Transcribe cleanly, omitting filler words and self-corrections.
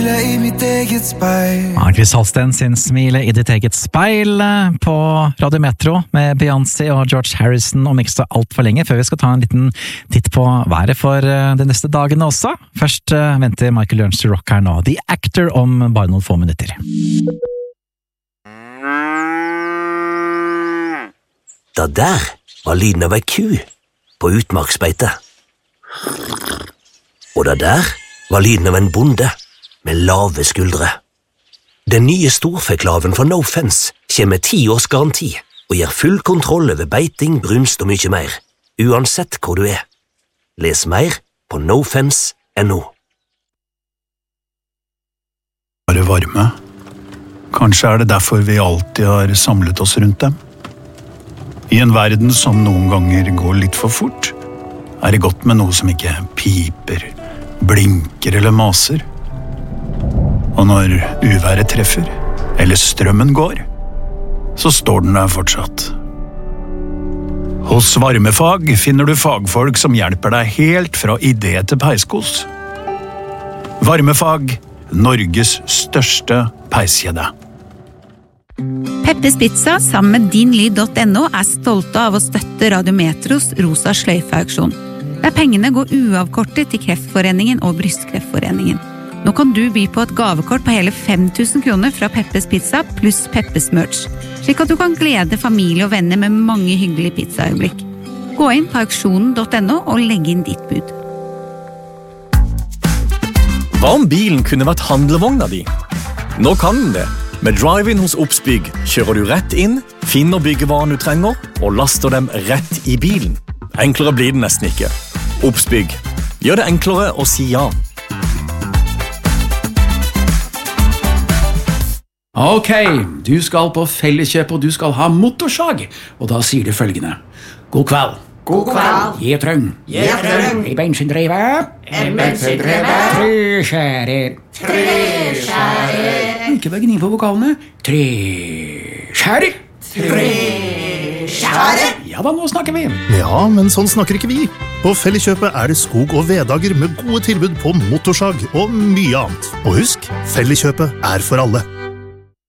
I mitt eget speil. Chris Holsten sin Smile I ditt eget speil på Radio Metro med Beyoncé og George Harrison om ikke så alt for lenge, før vi skal ta en liten titt på været for de neste dagene også. Først venter Michael Learns to Rock her nå, The Actor, om bare noen få minutter. Da der var lyden av ei ku på utmarksbeite. Og da der var lyden av en bonde med lave skuldre. Den nye storfeklaven fra No Fence kommer med 10 års garanti og gir full kontroll over beiting, brunst og mye mer, uansett hvor du er. Les mer på nofence.no. Bare varme. Kanskje det derfor vi alltid har samlet oss rundt dem. I en verden som noen ganger går litt for fort, det godt med noe som ikke piper, blinker eller maser. Og når uværet treffer, eller strømmen går, så står den der fortsatt. Hos Varmefag finner du fagfolk som hjelper deg helt fra idé til peiskos. Varmefag, Norges største peiskjede. Peppes Pizza sammen med dinlyd.no stolte av å støtte Radio Metros Rosa sløyfe-auksjon, der pengene går uavkortet til Kreftforeningen og Brystkreftforeningen. Nå kan du by på et gavekort på hele 5 000 kroner fra Peppes Pizza pluss Peppes Merch, slik at du kan glede familie og venner med mange hyggelige pizzaøyeblikk. Gå inn på auksjonen.no og legg inn ditt bud. Hva om bilen kunne vært handlevogna di? Nå kan den det. Med Drive-In hos Obsbygg kjører du rett inn, finner byggevarene du trenger, og laster dem rett I bilen. Enklere blir det nesten ikke. Obsbygg. Gjør det enklere å si ja. Ok, du skal på Felleskjøp og du skal ha motorsag, og da sier du følgende. God kveld. God kveld. Gjetrøng. Gjetrøng. I bensindreve. En bensindreve. Treskjære. Treskjære. Ikke bare gni på vokalene. Treskjære. Treskjære. Ja da, nå snakker vi. Ja, men sånn snakker ikke vi. På Felleskjøpet det skog- og veddager med gode tilbud på motorsag og mye annet. Og husk, Felleskjøpet for alle.